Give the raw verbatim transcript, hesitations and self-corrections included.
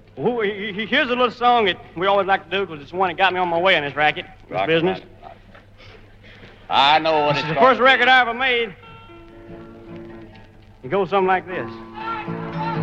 Well, here's a little song that we always like to do because it's the one that got me on my way in this racket, this Rock business. Rock, rock. I know what This it's is the called. first record I ever made. It goes something like this.